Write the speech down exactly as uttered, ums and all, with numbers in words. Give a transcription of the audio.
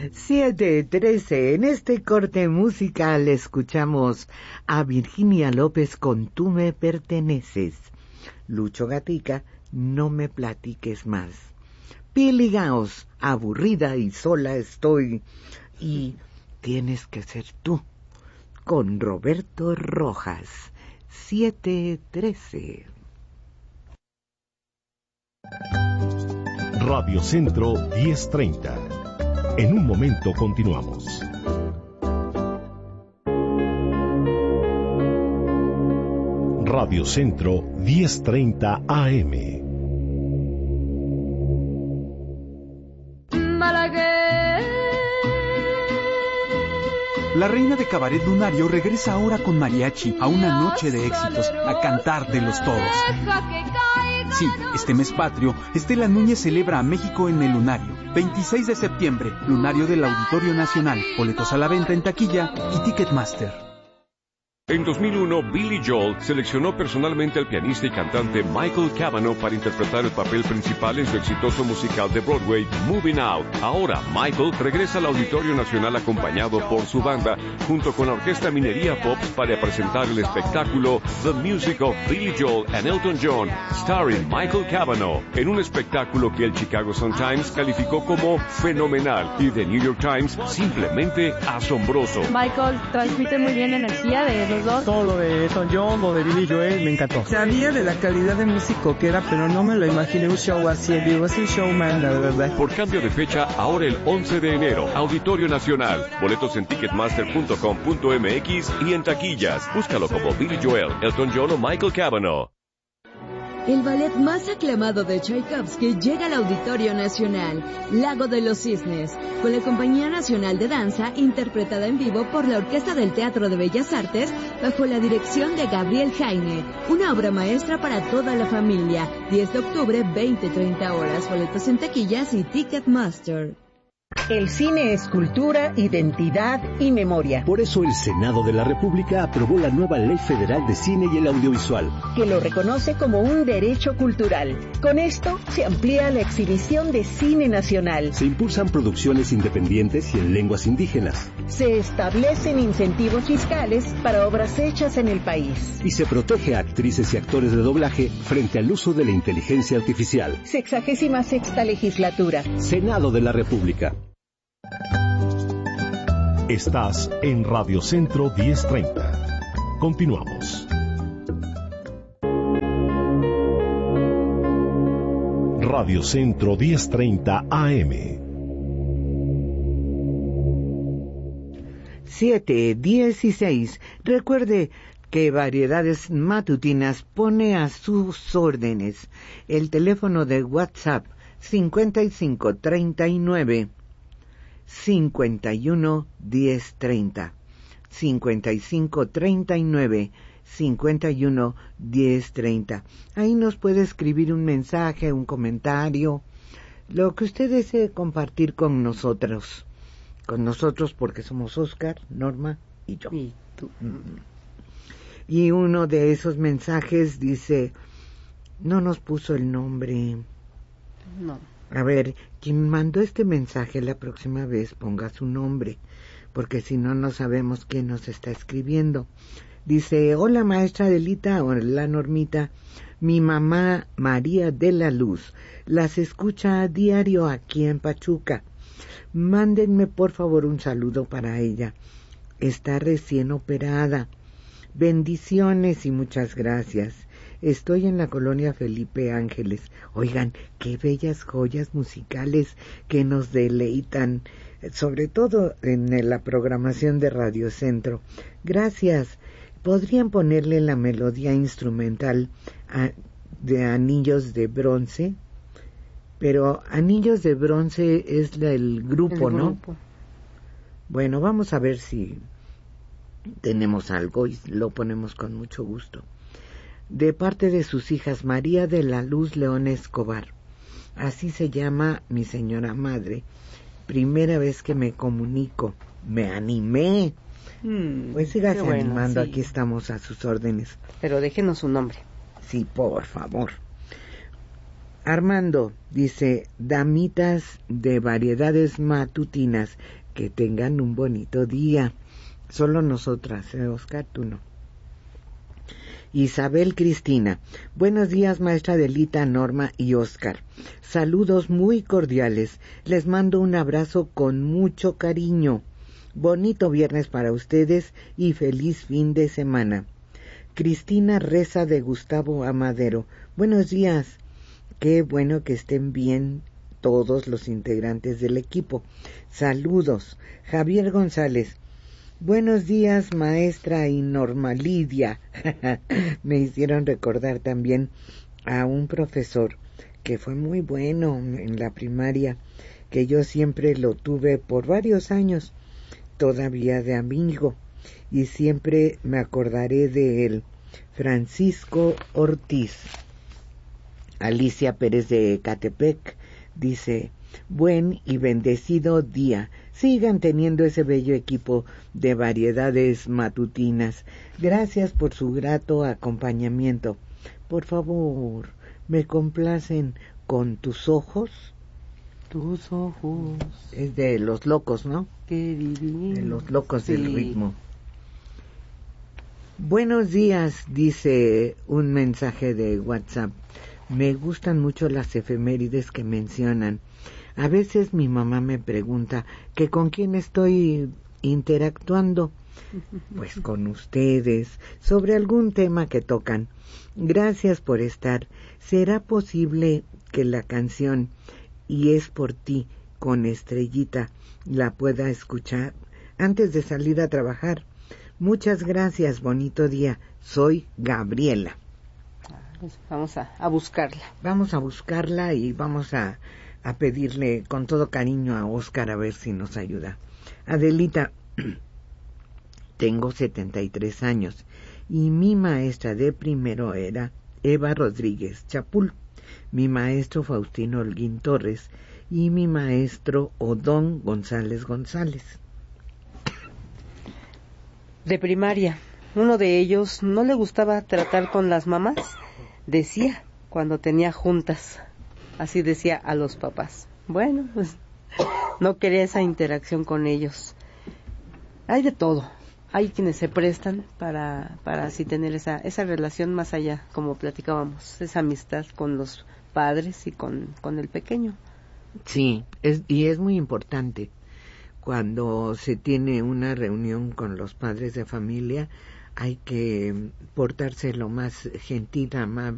siete trece. En este corte musical escuchamos a Virginia López con Tú me perteneces. Lucho Gatica, No me platiques más. Pili Gaos, Aburrida y sola estoy. Y Tienes que ser tú, con Roberto Rojas. siete trece. Radio Centro diez treinta. En un momento continuamos. Radio Centro diez treinta A M. La reina de Cabaret Lunario regresa ahora con mariachi a una noche de éxitos, a cantar de los todos. Sí, este mes patrio, Estela Núñez celebra a México en el Lunario. veintiséis de septiembre, Lunario del Auditorio Nacional. Boletos a la venta en taquilla y Ticketmaster. En dos mil uno, Billy Joel seleccionó personalmente al pianista y cantante Michael Cavanaugh para interpretar el papel principal en su exitoso musical de Broadway, Moving Out. Ahora, Michael regresa al Auditorio Nacional acompañado por su banda, junto con la Orquesta Minería Pops, para presentar el espectáculo The Music of Billy Joel and Elton John, starring Michael Cavanaugh, en un espectáculo que el Chicago Sun-Times calificó como fenomenal y The New York Times simplemente asombroso. Michael transmite muy bien energía de los dos. Todo lo de Elton John, lo de Billy Joel, me encantó. Sabía de la calidad de músico que era, pero no me lo imaginé un show así en vivo. Es un showman, la verdad. Por cambio de fecha, ahora el once de enero, Auditorio Nacional. Boletos en ticketmaster punto com punto m x y en taquillas. Búscalo como Billy Joel, Elton John o Michael Cavanaugh. El ballet más aclamado de Tchaikovsky llega al Auditorio Nacional, Lago de los Cisnes, con la Compañía Nacional de Danza, interpretada en vivo por la Orquesta del Teatro de Bellas Artes, bajo la dirección de Gabriel Jaime. Una obra maestra para toda la familia. diez de octubre, veinte treinta horas. Boletos en taquillas y Ticketmaster. El cine es cultura, identidad y memoria. Por eso el Senado de la República aprobó la nueva Ley Federal de Cine y el Audiovisual, que lo reconoce como un derecho cultural. Con esto se amplía la exhibición de cine nacional. Se impulsan producciones independientes y en lenguas indígenas. Se establecen incentivos fiscales para obras hechas en el país. Y se protege a actrices y actores de doblaje frente al uso de la inteligencia artificial. Sexagésima sexta legislatura. Senado de la República. Estás en Radio Centro diez treinta. Continuamos. Radio Centro diez treinta A M. siete dieciséis. Recuerde que Variedades Matutinas pone a sus órdenes el teléfono de WhatsApp cincuenta y cinco treinta y nueve cincuenta y uno diez treinta, cincuenta y cinco treinta y nueve cincuenta y uno diez treinta. Ahí nos puede escribir un mensaje, un comentario, lo que usted desee compartir con nosotros, con nosotros porque somos Oscar, Norma y yo. Y tú. Y uno de esos mensajes dice, no nos puso el nombre. No. A ver, quien mandó este mensaje la próxima vez ponga su nombre, porque si no, no sabemos quién nos está escribiendo. Dice, hola maestra Adelita, hola Normita, mi mamá María de la Luz las escucha a diario aquí en Pachuca. Mándenme por favor un saludo para ella. Está recién operada. Bendiciones y muchas gracias. Estoy en la colonia Felipe Ángeles. Oigan, qué bellas joyas musicales que nos deleitan, sobre todo en la programación de Radio Centro. Gracias. ¿Podrían ponerle la melodía instrumental a, de Anillos de Bronce? Pero Anillos de Bronce es la, el grupo, el grupo, ¿no? Bueno, vamos a ver si tenemos algo y lo ponemos con mucho gusto. De parte de sus hijas María de la Luz León Escobar. Así se llama mi señora madre. Primera vez que me comunico. Me animé. Mm, pues sígase bueno, animando, sí. Aquí estamos a sus órdenes. Pero déjenos su nombre. Sí, por favor. Armando dice, damitas de Variedades Matutinas, Que tengan un bonito día. Solo nosotras, ¿eh, Oscar? Tú no. Isabel Cristina. Buenos días, maestra Adelita, Norma y Oscar. Saludos muy cordiales. Les mando un abrazo con mucho cariño. Bonito viernes para ustedes y feliz fin de semana. Cristina Reza de Gustavo Amadero. Buenos días. Qué bueno que estén bien todos los integrantes del equipo. Saludos. Javier González. Buenos días, maestra y Norma Lidia. Me hicieron recordar también a un profesor que fue muy bueno en la primaria, que yo siempre lo tuve por varios años, todavía de amigo, y siempre me acordaré de él. Francisco Ortiz. Alicia Pérez de Ecatepec dice: buen y bendecido día. Sigan teniendo ese bello equipo de variedades matutinas. Gracias por su grato acompañamiento. Por favor, me complacen con Tus ojos. Tus ojos. Es de Los Locos, ¿no? Qué divino. De Los Locos sí. del Ritmo. Buenos días, dice un mensaje de WhatsApp. Me gustan mucho las efemérides que mencionan. A veces mi mamá me pregunta que con quién estoy interactuando. Pues con ustedes, sobre algún tema que tocan. Gracias por estar. ¿Será posible que la canción Y es por ti con Estrellita la pueda escuchar antes de salir a trabajar? Muchas gracias, bonito día. Soy Gabriela. Vamos a, a buscarla. Vamos a buscarla y vamos a, a pedirle con todo cariño a Oscar a ver si nos ayuda. Adelita, tengo setenta y tres años y mi maestra de primero era Eva Rodríguez Chapul, mi maestro Faustino Holguín Torres y mi maestro Odón González González. De primaria, uno de ellos no le gustaba tratar con las mamás. Decía cuando tenía juntas, así decía a los papás. Bueno, pues no quería esa interacción con ellos. Hay de todo. Hay quienes se prestan para para así tener esa esa relación más allá, como platicábamos, esa amistad con los padres y con con el pequeño. Sí, es, y es muy importante cuando se tiene una reunión con los padres de familia. Hay que portarse lo más gentil, amable